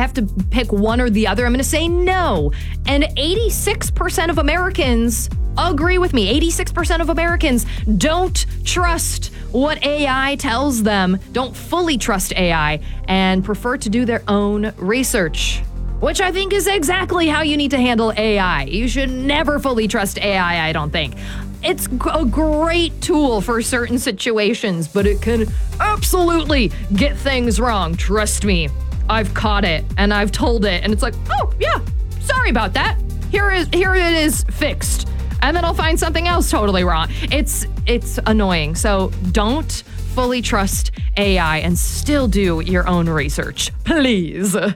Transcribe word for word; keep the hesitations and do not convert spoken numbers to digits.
have to pick one or the other, I'm going to say no. And eighty-six percent of Americans agree with me. eighty-six percent of Americans don't trust what A I tells them, don't fully trust A I, and prefer to do their own research, which I think is exactly how you need to handle A I. You should never fully trust A I, I don't think. It's a great tool for certain situations, but it can absolutely get things wrong. Trust me, I've caught it and I've told it, and it's like, oh yeah, sorry about that. Here is here it is fixed, and then I'll find something else totally wrong. It's it's annoying. So don't fully trust A I and still do your own research, please.